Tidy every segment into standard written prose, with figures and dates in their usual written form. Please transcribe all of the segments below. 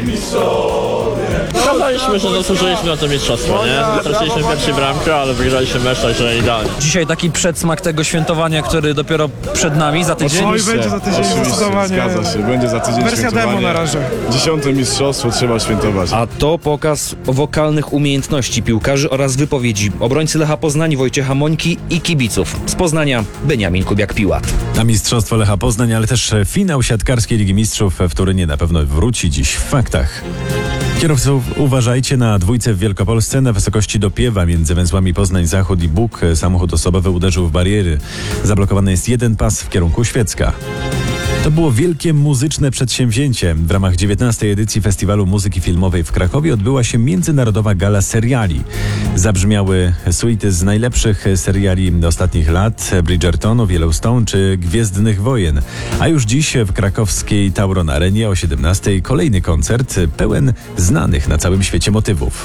Uważaliśmy, że zasłużyliśmy na to mistrzostwo, nie? Straciliśmy pierwszą bramkę, ale wygraliśmy mecz, także idealnie. Dzisiaj taki przedsmak tego świętowania, który dopiero przed nami, za tydzień. Oj, będzie za tydzień zdecydowanie. Zgadza się, będzie za tydzień Wersja świętowanie. demo na razie. 10. mistrzostwo trzeba świętować. A to pokaz wokalnych umiejętności piłkarzy oraz wypowiedzi obrońcy Lecha Poznań Wojciecha Mońki i kibiców. Z Poznania Beniamin Kubiak-Piłat. Na mistrzostwo Lecha Poznań, ale też finał siatkarskiej Ligi Mistrzów w Turynie na pewno wróci dziś w faktach. Kierowców uważajcie na dwójce w Wielkopolsce na wysokości Dopiewa między węzłami Poznań-Zachód i Bóg. Samochód osobowy uderzył w bariery. Zablokowany jest jeden pas w kierunku Świecka. To było wielkie muzyczne przedsięwzięcie. W ramach 19. edycji Festiwalu Muzyki Filmowej w Krakowie odbyła się międzynarodowa gala seriali. Zabrzmiały suity z najlepszych seriali ostatnich lat, Bridgertonu, Yellowstone czy Gwiezdnych Wojen. A już dziś w krakowskiej Tauron Arenie o 17 kolejny koncert pełen znanych na całym świecie motywów.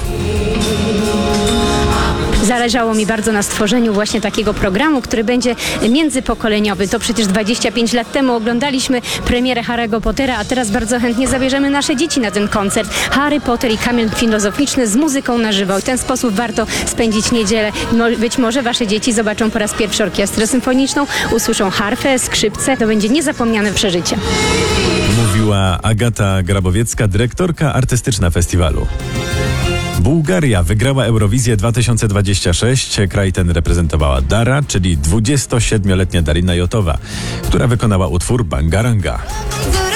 Zależało mi bardzo na stworzeniu właśnie takiego programu, który będzie międzypokoleniowy. To przecież 25 lat temu oglądaliśmy premierę Harry'ego Pottera, a teraz bardzo chętnie zabierzemy nasze dzieci na ten koncert. Harry Potter i Kamień Filozoficzny z muzyką na żywo. W ten sposób warto spędzić niedzielę. Być może wasze dzieci zobaczą po raz pierwszy orkiestrę symfoniczną, usłyszą harfę, skrzypce. To będzie niezapomniane przeżycie. Mówiła Agata Grabowiecka, dyrektorka artystyczna festiwalu. Bułgaria wygrała Eurowizję 2026. Kraj ten reprezentowała Dara, czyli 27-letnia Darina Jotowa, która wykonała utwór Bangaranga.